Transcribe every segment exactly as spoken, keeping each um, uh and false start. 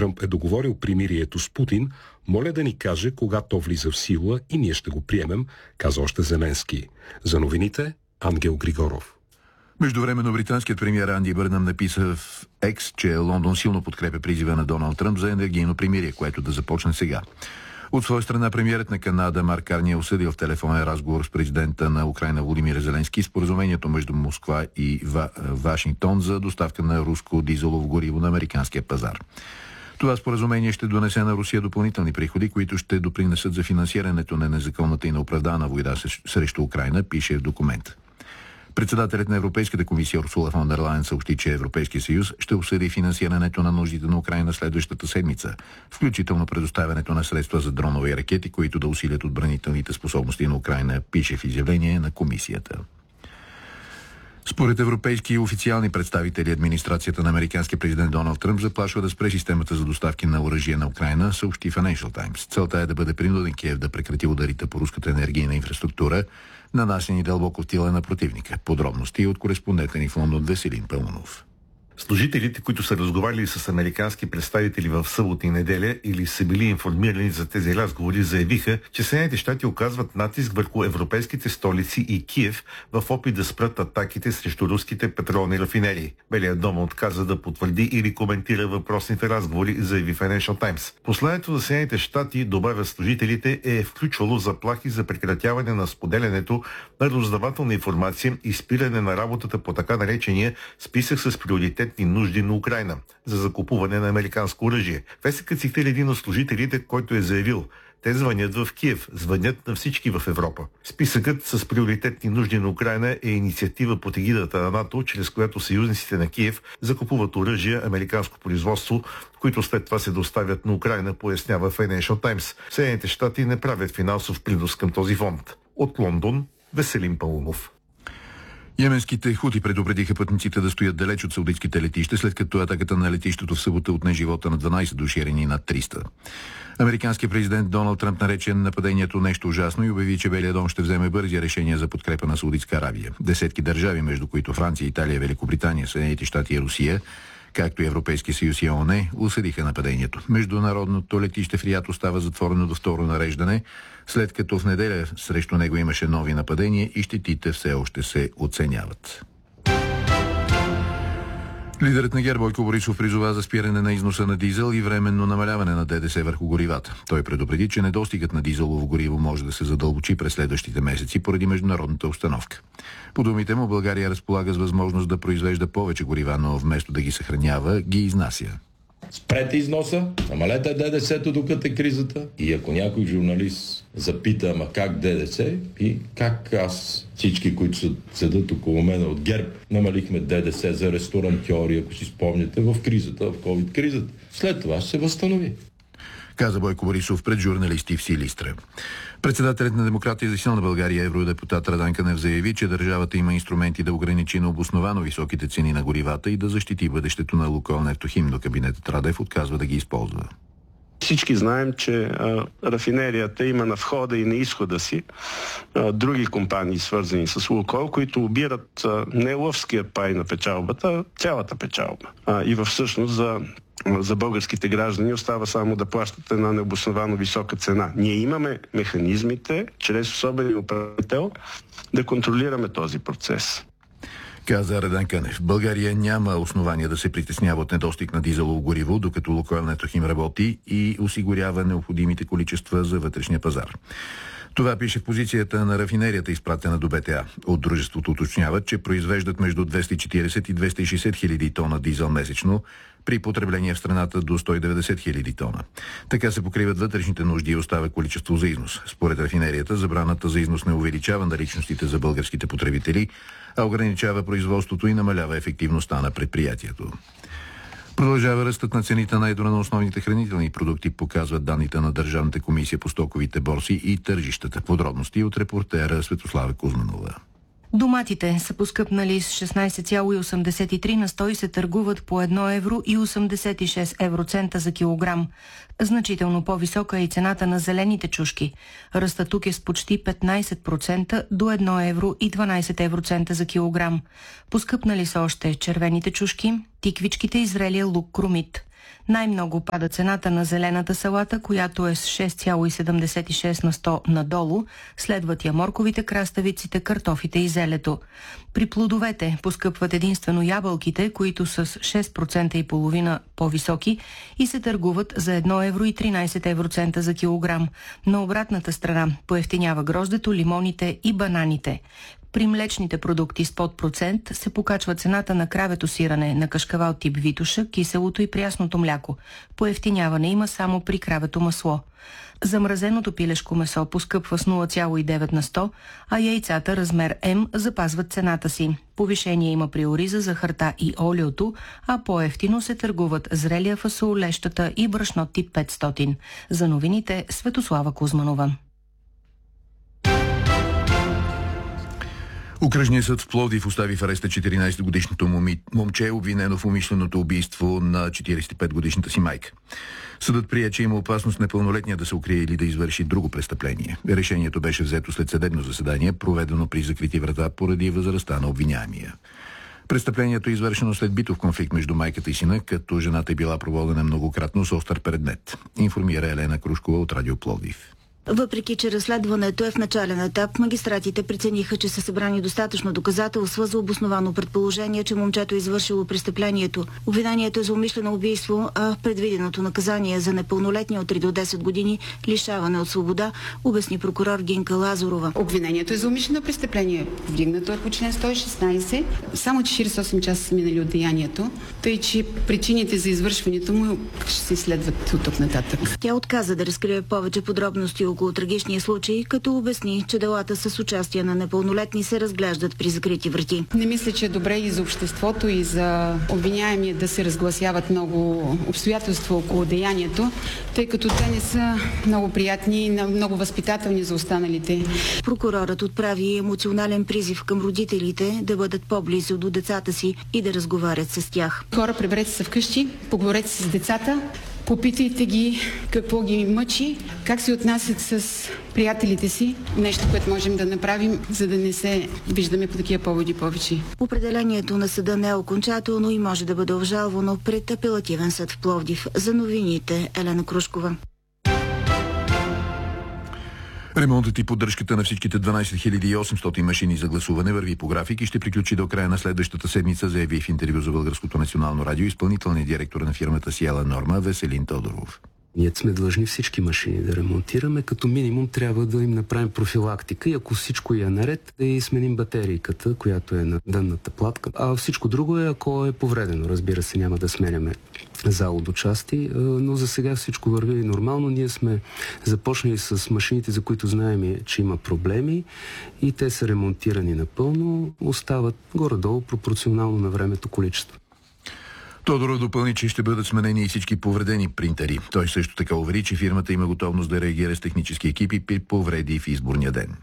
Тръмп е договорил примирието с Путин, моля да ни каже кога то влиза в сила и ние ще го приемем, каза още Зеленски. За новините Ангел Григоров. Междувременно британският премиер Анди Бърнъм написа в Екс, че Лондон силно подкрепя призива на Доналд Тръмп за енергийно примирие, което да започне сега. От своя страна премиерът на Канада Марк Карни е осъдил в телефонен разговор с президента на Украйна Володимир Зеленски споразумението между Москва и Ва... Вашингтон за доставка на руско дизелово гориво на американския пазар. Това споразумение ще донесе на Русия допълнителни приходи, които ще допринесат за финансирането на незаконната и неоправдана война срещу Украйна, пише в документ. Председателят на Европейската комисия Урсула фон дер Лайен съобщи, че Европейския съюз ще обсъди финансирането на нуждите на Украйна следващата седмица, включително предоставянето на средства за дронове и ракети, които да усилят отбранителните способности на Украйна, пише в изявление на комисията. Според европейски и официални представители, администрацията на американския президент Доналд Тръмп заплашва да спре системата за доставки на оръжие на Украйна, съобщи Financial Times. Целта е да бъде принуден Киев да прекрати ударите по руската енергийна инфраструктура, нанасени дълбоко в тила на противника. Подробности от кореспондента ни в Лондон Веселин Пълнов. Служителите, които са разговаряли с американски представители в събота и неделя или са били информирани за тези разговори, заявиха, че Съединените щати оказват натиск върху европейските столици и Киев в опит да спрат атаките срещу руските петролни рафинерии. Белият дом отказа да потвърди или коментира въпросните разговори, заяви Financial Times. Посланието за Съединените щати, добавя служителите, е включвало заплахи за прекратяване на споделянето на разузнавателна информация и спиране на работата по така наречения списък с приоритет нужди на Украйна за закупуване на американско оръжие. Вестникът цитира един от служителите, който е заявил: те звънят в Киев, звънят на всички в Европа. Списъкът с приоритетни нужди на Украйна е инициатива под егидата на НАТО, чрез която съюзниците на Киев закупуват оръжие американско производство, които след това се доставят на Украйна, пояснява Financial Times. Съединените щати не правят финансов принос към този фонд. От Лондон Веселин Пълнов. Йеменските хути предупредиха пътниците да стоят далеч от саудитските летища, след като атаката на летището в събота отне живота на дванадесет души, ранени над триста. Американският президент Доналд Тръмп нарече нападението нещо ужасно и обяви, че Белия дом ще вземе бързи решения за подкрепа на Саудитска Арабия. Десетки държави, между които Франция, Италия, Великобритания, Съединените щати и Русия, както и Европейския съюз и ООН, осъдиха нападението. Международното летище в Риад остава затворено до второ нареждане, след като в неделя срещу него имаше нови нападения и щетите все още се оценяват. Лидерът на ГЕРБ Бойко Борисов призова за спиране на износа на дизел и временно намаляване на ДДС върху горивата. Той предупреди, че недостигът на дизелово гориво може да се задълбочи през следващите месеци поради международната обстановка. По думите му, България разполага с възможност да произвежда повече горива, но вместо да ги съхранява, ги изнася. Спрете износа, намалете ДДС-то докато е кризата и ако някой журналист запита, ама как ДДС и как аз, всички, които седат около мен от ГЕРБ, намалихме ДДС за ресторантьори, ако си спомняте, в кризата, в ковид-кризата. След това ще се възстанови, каза Бойко Борисов пред журналисти в Силистра. Председателят на Демократия за силна България, евродепутат Радан Кънев, заяви, че държавата има инструменти да ограничи необосновано високите цени на горивата и да защити бъдещето на Лукойл Нефтохим, но кабинетът Радев отказва да ги използва. Всички знаем, че а, рафинерията има на входа и на изхода си а, други компании, свързани с Лукойл, които обират а, не лъвския пай на печалбата, а цялата печалба. А, и всъщност за за българските граждани остава само да плащат една необосновано висока цена. Ние имаме механизмите, чрез особен управител, да контролираме този процес. Каза Радан Кънев. България няма основания да се притеснява от недостиг на дизелово гориво, докато Лукойл Нефтохим работи и осигурява необходимите количества за вътрешния пазар. Това пише в позицията на рафинерията, изпратена до БТА. От дружеството уточняват, че произвеждат между двеста и четиридесет и двеста и шестдесет хиляди тона дизел месечно, при потребление в страната до сто и деветдесет хиляди тона. Така се покриват вътрешните нужди и остава количество за износ. Според рафинерията, забраната за износ не увеличава наличностите за българските потребители, а ограничава производството и намалява ефективността на предприятието. Продължава ръстът на цените на едро на основните хранителни продукти, показват данните на Държавната комисия по стоковите борси и тържищата. Подробности от репортера Светослава Кузманова. Доматите са поскъпнали с шестнадесет цяло и осемдесет и три на сто и се търгуват по едно евро и осемдесет и шест евроцента за килограм. Значително по-висока е и цената на зелените чушки. Ръстът тук е с почти петнадесет процента до едно евро и дванадесет евроцента за килограм. Поскъпнали са още червените чушки, тиквичките и зрелия лук кромит. Най-много пада цената на зелената салата, която е с шест цяло седемдесет и шест на сто надолу, следват я морковите, краставиците, картофите и зелето. При плодовете поскъпват единствено ябълките, които са с шест процента и половина по-високи и се търгуват за едно евро и тринайсет евроцента за килограм. На обратната страна поевтинява гроздето, лимоните и бананите. При млечните продукти с под процент се покачва цената на кравето сирене, на кашкавал тип Витуша, киселото и прясното мляко. Поевтиняване има само при кравето масло. Замразеното пилешко месо поскъпва с нула цяло и девет на сто, а яйцата размер М запазват цената си. Повишение има при ориза, захарта и олиото, а по-евтино се търгуват зрелия фасул, лещата и брашно тип петстотин. За новините Светослава Кузманова. Окръжният съд в Пловдив остави в ареста четиринайсетгодишното момче, обвинено в умишленото убийство на четирийсет и петгодишната си майка. Съдът прие, че има опасност непълнолетния да се укрие или да извърши друго престъпление. Решението беше взето след съдебно заседание, проведено при закрити врата поради възрастта на обвиняемия. Престъплението е извършено след битов конфликт между майката и сина, като жената е била проводена многократно с остър предмет. Информира Елена Крушкова от Радио Пловдив. Въпреки че разследването е в начален етап, магистратите прецениха, че са събрани достатъчно доказателства за обосновано предположение, че момчето е извършило престъплението. Обвинението е за умишлено убийство, а предвиденото наказание за непълнолетния от три до десет години лишаване от свобода, обясни прокурор Гинка Лазарова. Обвинението е за умишлено престъпление. Вдигнато е по член сто и шестнайсет. Само четирийсет и осем часа са минали от деянието, тъй че причините за извършването му ще се изследват от тук нататък. Тя отказа да разкрие повече подробности около трагичния случай, като обясни, че делата с участие на непълнолетни се разглеждат при закрити врати. Не мисля, че е добре и за обществото, и за обвиняемия да се разгласяват много обстоятелства около деянието, тъй като те не са много приятни и много възпитателни за останалите. Прокурорът отправи емоционален призив към родителите да бъдат по-близо до децата си и да разговарят с тях. Хора, приберете се вкъщи, поговорете с децата, попитайте ги какво ги мъчи, как се отнасят с приятелите си, нещо, което можем да направим, за да не се виждаме по такива поводи повече. Определението на съда не е окончателно и може да бъде обжалвано пред апелативен съд в Пловдив. За новините Елена Крушкова. Ремонтът и поддръжката на всичките дванайсет хиляди и осемстотин машини за гласуване върви по график и ще приключи до края на следващата седмица, заяви в интервю за Българското национално радио изпълнителният директор на фирмата Сиела Норма Веселин Тодоров. Ние сме длъжни всички машини да ремонтираме, като минимум трябва да им направим профилактика и ако всичко е наред, да и сменим батерийката, която е на дънната платка. А всичко друго е, ако е повредено. Разбира се, няма да сменяме зало до части, но за сега всичко върви нормално. Ние сме започнали с машините, за които знаем, че има проблеми и те са ремонтирани напълно, остават горе-долу пропорционално на времето количество. Тодоров допълни, че ще бъдат сменени и всички повредени принтери. Той също така увери, че фирмата има готовност да реагира с технически екипи при повреди в изборния ден.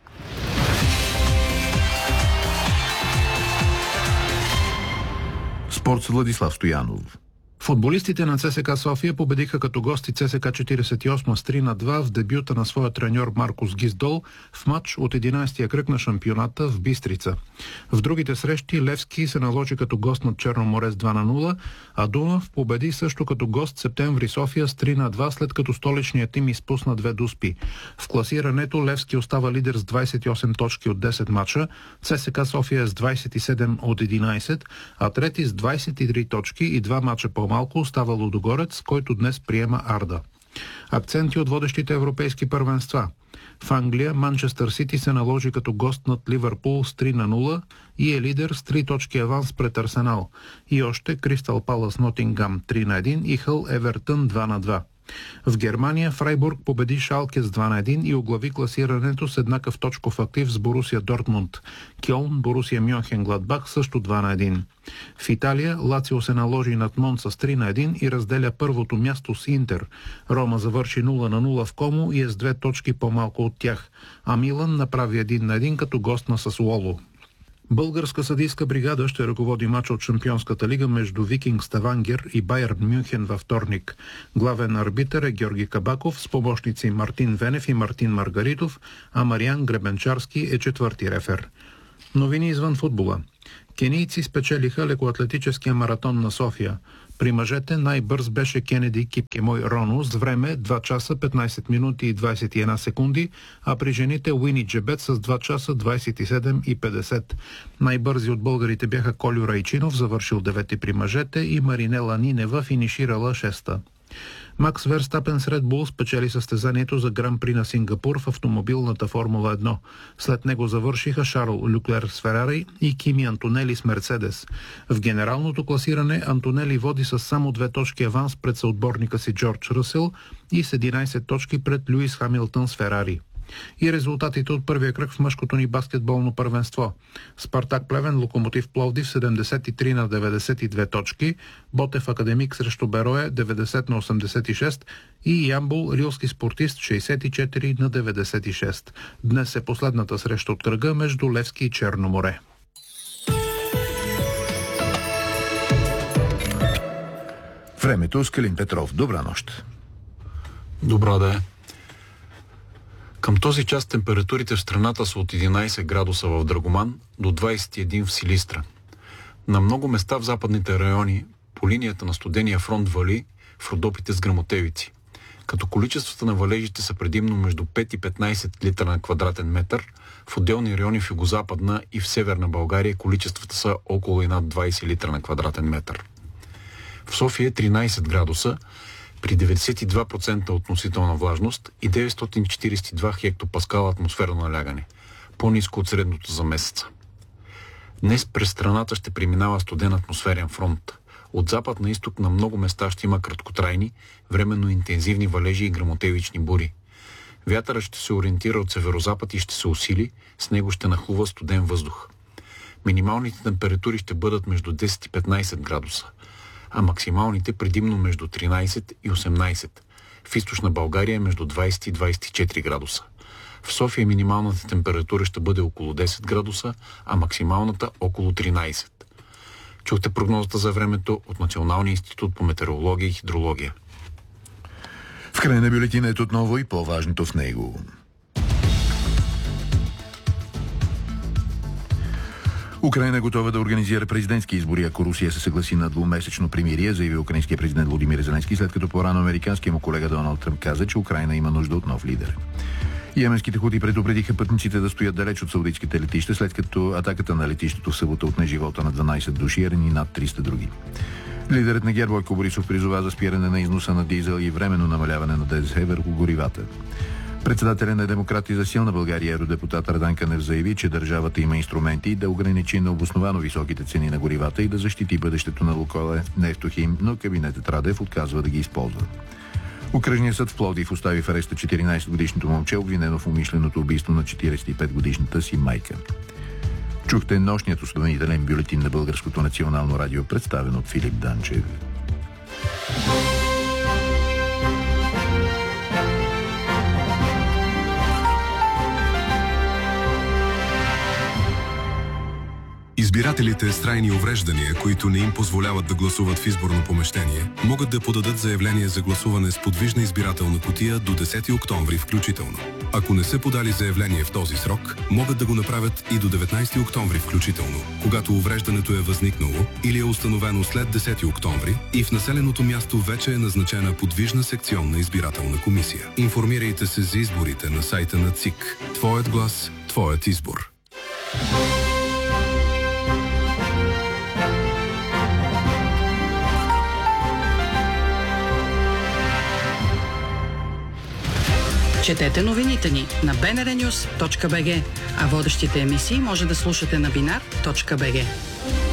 Спорт с Владислав Стоянов. Футболистите на ЦСКА София победиха като гости ЦСКА четирийсет и осем с три на два в дебюта на своя треньор Маркос Гиздол в матч от единайсетия кръг на шампионата в Бистрица. В другите срещи Левски се наложи като гост над Черно море с два на нула, а Дунав победи също като гост Септември София с три на два, след като столичният тим изпусна две дуспи. В класирането Левски остава лидер с двайсет и осем точки от десет мача, ЦСКА София с двайсет и седем от единайсет, а трети с двайсет и три точки и два мача по малко остава Лудогорец, който днес приема Арда. Акценти от водещите европейски първенства. В Англия Манчестър Сити се наложи като гост над Ливърпул с три на нула и е лидер с три точки аванс пред Арсенал. И още Кристал Палас Нотингам три на един и Хъл Евертън два на два. В Германия Фрайбург победи Шалке с два на един и оглави класирането с еднакъв точков актив с Борусия Дортмунд. Кьолн, Борусия Мюнхен Гладбах също два на един. В Италия Лацио се наложи над Монца с три на един и разделя първото място с Интер. Рома завърши нула на нула в Комо и е с две точки по-малко от тях, а Милан направи един на един като гост на Сасуоло. Българска съдийска бригада ще ръководи мача от Шампионската лига между Викинг Ставангер и Байерн Мюнхен във вторник. Главен арбитър е Георги Кабаков с помощници Мартин Венев и Мартин Маргаритов, а Мариан Гребенчарски е четвърти рефер. Новини извън футбола. Кенийци спечелиха лекоатлетическия маратон на София. При мъжете най-бърз беше Кенеди Кипкемой Роно с време два часа петнайсет минути и двайсет и една секунди, а при жените Уини Джебет с два часа двайсет и седем и петдесет. Най-бързи от българите бяха Колю Райчинов, завършил девети при мъжете, и Маринела Нинева, финиширала шеста. Макс Верстапен с Ред Бул спечели състезанието за Гран-при на Сингапур в автомобилната Формула едно. След него завършиха Шарл Люклер с Ферари и Кими Антонели с Мерцедес. В генералното класиране Антонели води с само две точки аванс пред съотборника си Джордж Ръсел и с единайсет точки пред Люис Хамилтън с Ферари. И резултатите от първия кръг в мъжкото ни баскетболно първенство. Спартак Плевен, Локомотив Пловдив седемдесет и три на деветдесет и две точки, Ботев Академик срещу Берое деветдесет на осемдесет и шест и Ямбол Рилски спортист шейсет и четири на деветдесет и шест. Днес е последната среща от кръга между Левски и Черно море. Времето с Калин Петров. Добра нощ. Добра да е. Към този час температурите в страната са от единайсет градуса в Драгоман до двайсет и един в Силистра. На много места в западните райони по линията на студения фронт вали в Родопите с гръмотевици, като количествата на валежите са предимно между пет и петнайсет литра на квадратен метър. В отделни райони в югозападна и в северна България количествата са около и над двайсет литра на квадратен метър. В София е тринайсет градуса, при деветдесет и два процента относителна влажност и деветстотин четирийсет и два хектопаскала атмосферно налягане, по-ниско от средното за месеца. Днес през страната ще преминава студен атмосферен фронт. От запад на изток на много места ще има краткотрайни, временно интензивни валежи и гръмотевични бури. Вятърът ще се ориентира от северозапад и ще се усили, с него ще нахлува студен въздух. Минималните температури ще бъдат между десет и петнайсет градуса, а максималните предимно между тринайсет и осемнайсет. В източна България е между двайсет и двайсет и четири градуса. В София минималната температура ще бъде около десет градуса, а максималната около тринайсет. Чухте прогнозата за времето от Националния институт по метеорология и хидрология. В края на бюлетинът отново и по-важното в него. Украина е готова да организира президентски избори, ако Русия се съгласи на двумесечно примирие, заяви украинския президент Владимир Зеленски, след като по-рано американският му колега Доналд Тръмп каза, че Украина има нужда от нов лидер. Йеменските хути предупредиха пътниците да стоят далеч от саудитските летища, след като атаката на летището в събота отне живота на дванайсет души и рани над триста други. Лидерът на ГЕРБ Бойко Борисов призова за спиране на износа на дизел и временно намаляване на ДДС върху горивата. Председателят на Демократи за силна България, евродепутат Радан Кънев, заяви, че държавата има инструменти да ограничи необосновано високите цени на горивата и да защити бъдещето на Лукойл Нефтохим, но кабинетът Радев отказва да ги използва. Окръжният съд в Пловдив остави в ареста четиринайсетгодишното момче, обвинено в умишленото убийство на четирийсет и петгодишната си майка. Чухте нощният осведомителен бюлетин на Българското национално радио, представен от Филип Данчев. Избирателите с трайни увреждания, които не им позволяват да гласуват в изборно помещение, могат да подадат заявление за гласуване с подвижна избирателна кутия до десети октомври включително. Ако не са подали заявление в този срок, могат да го направят и до деветнайсети октомври включително, когато увреждането е възникнало или е установено след десети октомври и в населеното място вече е назначена подвижна секционна избирателна комисия. Информирайте се за изборите на сайта на ЦИК. Твоят глас, твоят избор. Четете новините ни на би ен ар нюс точка би джи, а водещите емисии може да слушате на бинар точка би джи.